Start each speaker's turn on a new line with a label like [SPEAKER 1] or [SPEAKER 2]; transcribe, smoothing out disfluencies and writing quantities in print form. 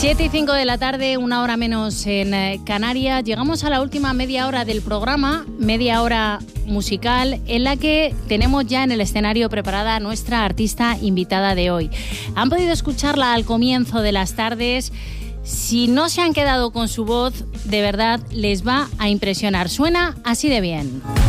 [SPEAKER 1] 7:05 de la tarde, 1 hora menos en Canarias. Llegamos a la última media hora del programa, media hora musical, en la que tenemos ya en el escenario preparada a nuestra artista invitada de hoy. Han podido escucharla al comienzo de las tardes. Si no se han quedado con su voz, de verdad les va a impresionar. Suena así de bien.